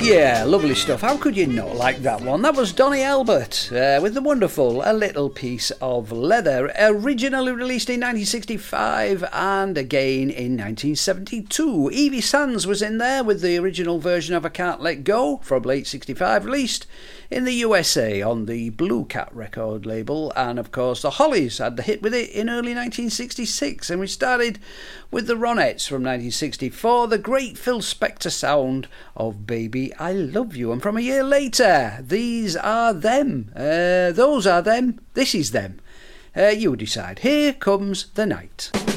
Yeah, lovely stuff. How could you not like that one? That was Donny Elbert with the wonderful A Little Piece of Leather, originally released in 1965 and again in 1972. Evie Sands was in there with the original version of I Can't Let Go from late 65, released in the USA on the Blue Cat record label, and of course the Hollies had the hit with it in early 1966, and we started with the Ronettes from 1964, the great Phil Spector sound of Baby I Love You, and from a year later, These Are Them, those are them, this is them, you decide. Here Comes the Night.